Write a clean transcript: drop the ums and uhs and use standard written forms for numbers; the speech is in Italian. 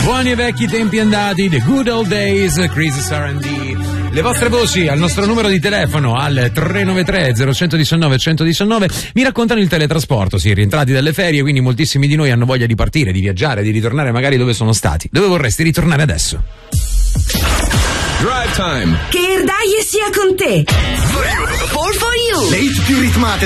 Buoni e vecchi tempi andati, the good old days, Chris R&D. Le vostre voci al nostro numero di telefono al 393 0119 119 mi raccontano il teletrasporto. Sì, rientrati dalle ferie, quindi moltissimi di noi hanno voglia di partire, di viaggiare, di ritornare magari dove sono stati. Dove vorresti ritornare adesso? Drive Time. Che Erdaie sia con te. For you. For you. Le hit più ritmate